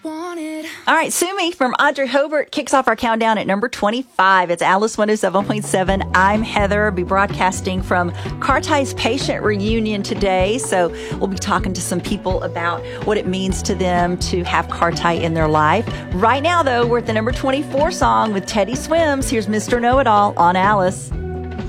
All right, Sumi from Audrey Hobart kicks off our countdown at number 25. It's Alice 107.7. I'm Heather. I'll be broadcasting from Cartai's Patient Reunion today. So we'll be talking to some people about what it means to them to have Cartai in their life. Right now, though, we're at the number 24 song with Teddy Swims. Here's Mr. Know-It-All on Alice.